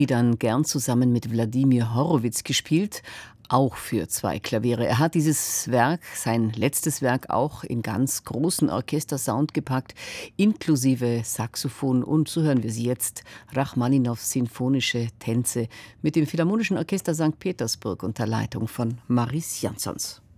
dann gern zusammen mit Wladimir Horowitz gespielt, auch für 2 Klaviere. Er hat dieses Werk, sein letztes Werk, auch in ganz großen Orchestersound gepackt, inklusive Saxophon. Und so hören wir sie jetzt, Rachmaninows Sinfonische Tänze mit dem Philharmonischen Orchester St. Petersburg unter Leitung von Maris Jansons.